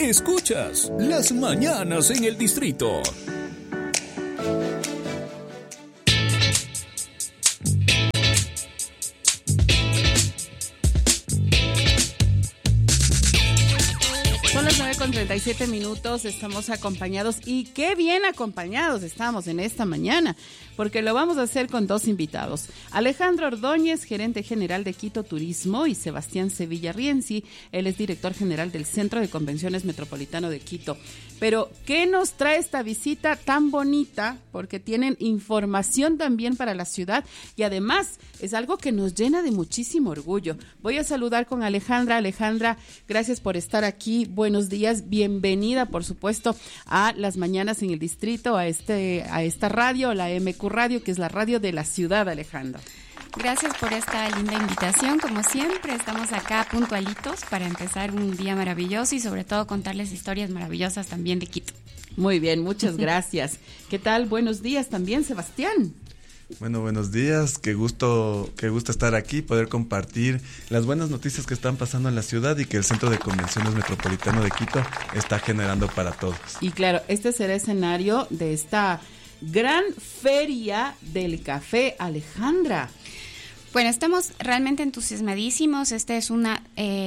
Escuchas Las Mañanas en el Distrito. Son las 9:37, estamos acompañados y qué bien acompañados estamos en esta mañana, porque lo vamos a hacer con dos invitados. Alejandro Ordóñez, gerente general de Quito Turismo, y Sebastián Sevilla Rienzi, él es director general del Centro de Convenciones Metropolitano de Quito. Pero, ¿qué nos trae esta visita tan bonita? Porque tienen información también para la ciudad y además es algo que nos llena de muchísimo orgullo. Voy a saludar con Alejandra. Alejandra, gracias por estar aquí. Buenos días, bienvenida, por supuesto, a Las Mañanas en el Distrito, a esta radio, la MQ Radio, que es la radio de la ciudad, Alejandra. Gracias por esta linda invitación. Como siempre, estamos acá puntualitos para empezar un día maravilloso y sobre todo contarles historias maravillosas también de Quito. Muy bien, muchas gracias. ¿Qué tal? Buenos días también, Sebastián. Bueno, buenos días, qué gusto estar aquí, poder compartir las buenas noticias que están pasando en la ciudad y que el Centro de Convenciones Metropolitano de Quito está generando para todos. Y claro, este será escenario de esta gran feria del café, Alejandra. Bueno, estamos realmente entusiasmadísimos. Esta es una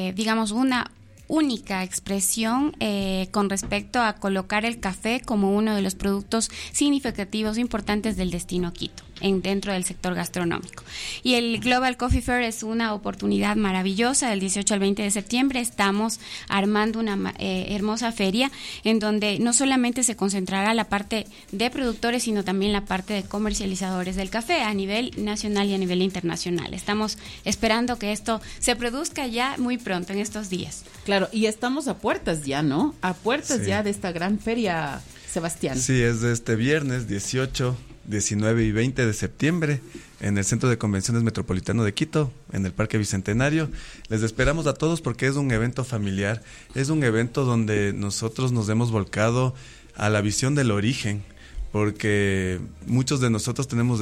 única expresión con respecto a colocar el café como uno de los productos significativos importantes del destino Quito, dentro del sector gastronómico. Y el Global Coffee Fair es una oportunidad maravillosa. Del 18 al 20 de septiembre estamos armando una hermosa feria en donde no solamente se concentrará la parte de productores, sino también la parte de comercializadores del café a nivel nacional y a nivel internacional. Estamos esperando que esto se produzca ya muy pronto, en estos días. Claro, y estamos a puertas ya, ¿no? A puertas Sí. ya de esta gran feria, Sebastián. Sí, es de este viernes 18, 19 y 20 de septiembre en el Centro de Convenciones Metropolitano de Quito, en el Parque Bicentenario. Les esperamos a todos porque es un evento familiar, es un evento donde nosotros nos hemos volcado a la visión del origen, porque muchos de nosotros tenemos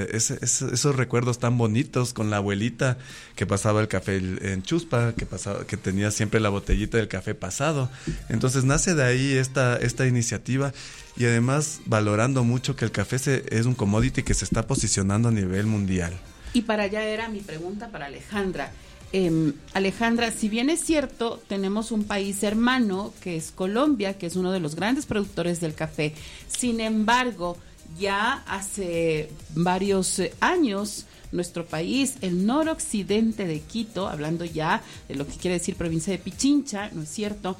esos recuerdos tan bonitos con la abuelita que pasaba el café en chuspa, que tenía siempre la botellita del café pasado. Entonces nace de ahí esta iniciativa y además valorando mucho que el café es un commodity que se está posicionando a nivel mundial. Y para allá era mi pregunta para Alejandra. Alejandra, si bien es cierto, tenemos un país hermano que es Colombia, que es uno de los grandes productores del café. Sin embargo, ya hace varios años, nuestro país, el noroccidente de Quito, hablando ya de lo que quiere decir provincia de Pichincha, ¿no es cierto?,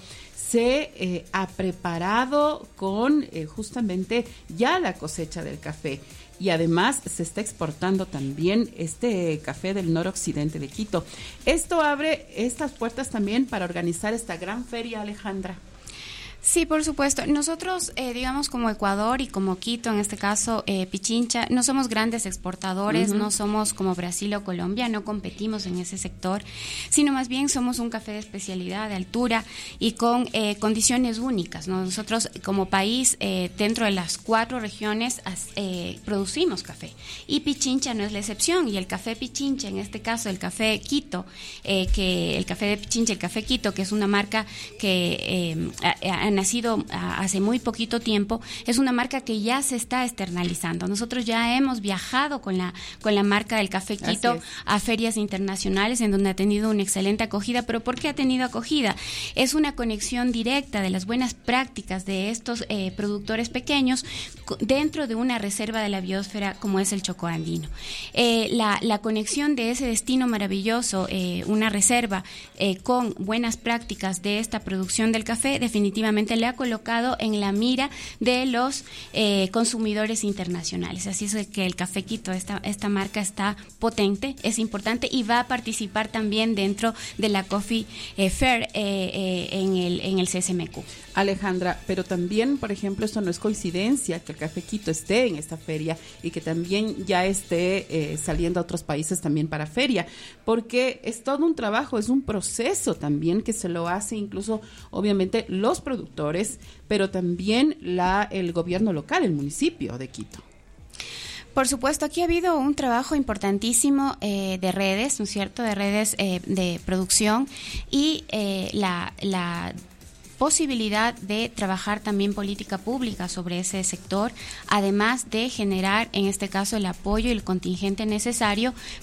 se ha preparado con justamente ya la cosecha del café. Y además se está exportando también este café del noroccidente de Quito. Esto abre estas puertas también para organizar esta gran feria, Alejandra. Sí, por supuesto. Nosotros, digamos, como Ecuador y como Quito, en este caso Pichincha, no somos grandes exportadores, no somos como Brasil o Colombia, no competimos en ese sector, sino más bien somos un café de especialidad, de altura y con condiciones únicas, ¿no? Nosotros como país, dentro de las 4 regiones, producimos café y Pichincha no es la excepción. Y el café Pichincha, en este caso el café Quito, que el café de Pichincha, el café Quito, que es una marca que ha nacido hace muy poquito tiempo, es una marca que ya se está externalizando. Nosotros ya hemos viajado con la marca del Café Quito a ferias internacionales en donde ha tenido una excelente acogida. ¿Pero por qué ha tenido acogida? Es una conexión directa de las buenas prácticas de estos productores pequeños dentro de una reserva de la biosfera como es el Chocó Andino. La conexión de ese destino maravilloso, una reserva con buenas prácticas de esta producción del café, definitivamente le ha colocado en la mira de los consumidores internacionales. Así es que el Café Quito, esta marca está potente, es importante y va a participar también dentro de la Coffee Fair en el CSMQ. Alejandra, pero también, por ejemplo, esto no es coincidencia que el Café Quito esté en esta feria y que también ya esté saliendo a otros países también para feria, porque es todo un trabajo, es un proceso también que se lo hace incluso, obviamente, los productores, pero también el gobierno local, el municipio de Quito. Por supuesto, aquí ha habido un trabajo importantísimo de redes, ¿no es cierto?, de redes de producción y la posibilidad de trabajar también política pública sobre ese sector, además de generar, en este caso, el apoyo y el contingente necesario